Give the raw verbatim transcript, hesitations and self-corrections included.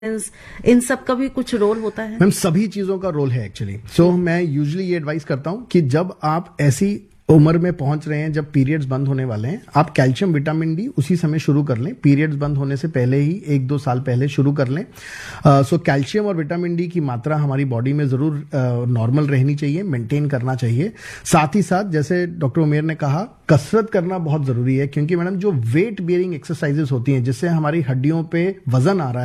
इन सब का भी कुछ रोल होता है? मैम सभी चीजों का रोल है एक्चुअली। सो so, मैं यूजुअली ये एडवाइस करता हूं कि जब आप ऐसी उम्र में पहुंच रहे हैं जब पीरियड्स बंद होने वाले हैं, आप कैल्शियम विटामिन डी उसी समय शुरू कर लें। पीरियड्स बंद होने से पहले ही एक दो साल पहले शुरू कर लें। सो uh, कैल्शियम और विटामिन डी की मात्रा हमारी बॉडी में जरूर नॉर्मल uh, रहनी चाहिए, मेंटेन करना चाहिए। साथ ही साथ जैसे डॉक्टर उमेर ने कहा, कसरत करना बहुत जरूरी है, क्योंकि मैडम जो वेट बियरिंग एक्सरसाइजेस होती हैं जिससे हमारी हड्डियों पे वजन आ रहा है